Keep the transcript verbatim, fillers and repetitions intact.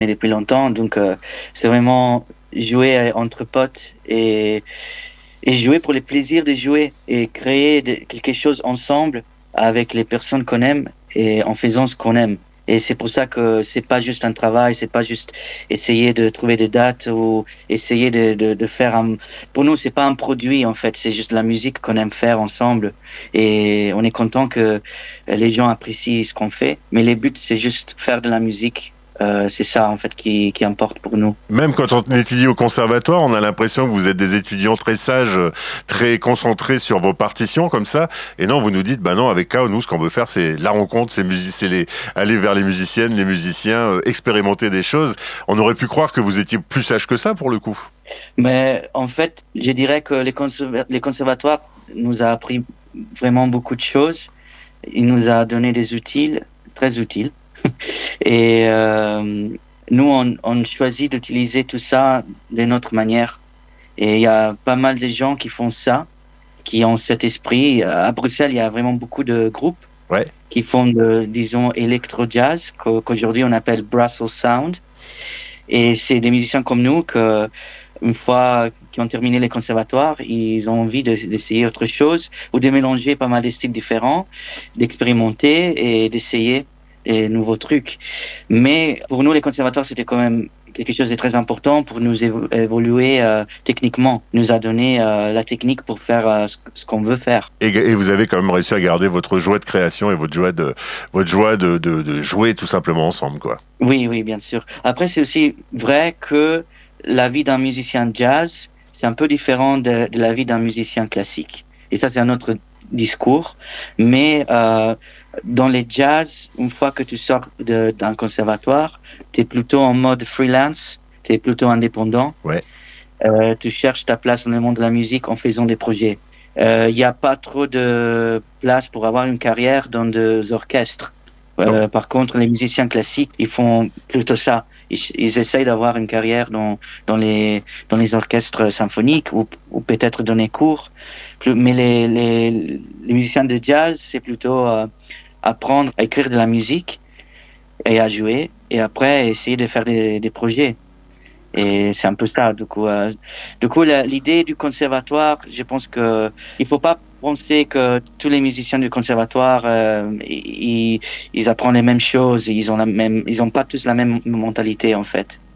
depuis longtemps. Donc, euh, c'est vraiment jouer entre potes et, et jouer pour le plaisir de jouer et créer de- quelque chose ensemble avec les personnes qu'on aime et en faisant ce qu'on aime. Et c'est pour ça que c'est pas juste un travail, c'est pas juste essayer de trouver des dates ou essayer de, de, de faire un... Pour nous, c'est pas un produit en fait, c'est juste la musique qu'on aime faire ensemble. Et on est content que les gens apprécient ce qu'on fait. Mais les buts, c'est juste faire de la musique. Euh, c'est ça en fait qui, qui importe pour nous. Même quand on étudie au conservatoire, on a l'impression que vous êtes des étudiants très sages, euh, très concentrés sur vos partitions comme ça. Et non, vous nous dites, bah non, avec K O, nous, ce qu'on veut faire, c'est la rencontre, c'est musi- c'est les, aller vers les musiciennes, les musiciens, euh, expérimenter des choses. On aurait pu croire que vous étiez plus sage que ça pour le coup. Mais en fait, je dirais que les, conserva- les conservatoires nous a appris vraiment beaucoup de choses. Il nous a donné des outils très utiles. Et euh, nous, on, on choisit d'utiliser tout ça de notre manière. Et il y a pas mal de gens qui font ça, qui ont cet esprit. À Bruxelles, il y a vraiment beaucoup de groupes Ouais. qui font, de, disons, électro-jazz, qu'au- qu'aujourd'hui on appelle Brussels Sound. Et c'est des musiciens comme nous que, une fois qu'ils ont terminé les conservatoires, ils ont envie de- d'essayer autre chose ou de mélanger pas mal de styles différents, d'expérimenter et d'essayer des nouveaux trucs. Mais pour nous, les conservatoires, c'était quand même quelque chose de très important pour nous évo- évoluer euh, techniquement, nous a donné euh, la technique pour faire euh, ce, ce qu'on veut faire. Et, et vous avez quand même réussi à garder votre joie de création et votre joie de, votre joie de, de, de jouer tout simplement ensemble, quoi. Oui, oui, bien sûr. Après, c'est aussi vrai que la vie d'un musicien jazz, c'est un peu différent de, de la vie d'un musicien classique. Et ça, c'est un autre discours. Mais euh, dans les jazz, une fois que tu sors de- d'un conservatoire, tu es plutôt en mode freelance, tu es plutôt indépendant. Ouais. Euh, tu cherches ta place dans le monde de la musique en faisant des projets. Il n'y a pas trop de place pour avoir une carrière dans des orchestres. Non. Euh, par contre, les musiciens classiques, ils font plutôt ça. Ils, ils essayent d'avoir une carrière dans, dans, les, dans les orchestres symphoniques ou, ou peut-être donner cours. Plus- Mais les, les, les musiciens de jazz, c'est plutôt euh, apprendre à écrire de la musique et à jouer et après essayer de faire des, des projets. Et c'est un peu ça, du coup. euh, du coup, la- l'idée du conservatoire, je pense que il faut pas penser que tous les musiciens du conservatoire, euh, ils, ils apprennent les mêmes choses, ils ont la même, ils ont pas tous la même mentalité, en fait.